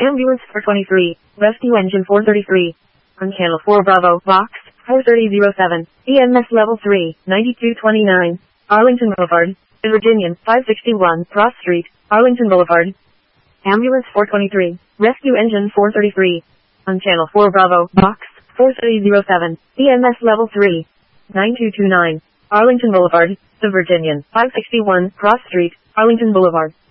Ambulance 423, Rescue Engine 433. On Channel 4 Bravo, Box 43007, EMS Level 3, 9229, Arlington Boulevard, Virginia, 561, Cross Street, Arlington Boulevard. Ambulance 423, Rescue Engine 433. On Channel 4 Bravo, Box 43007, EMS Level 3, 9229, Arlington Boulevard, The Virginian, 561, Cross Street, Arlington Boulevard.